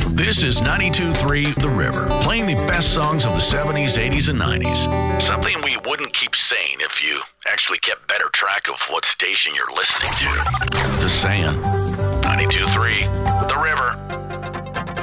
This is 92.3 The River, playing the best songs of the 70s, 80s, and 90s. Something we wouldn't keep saying if you actually kept better track of what station you're listening to. Just saying. 92.3 The River.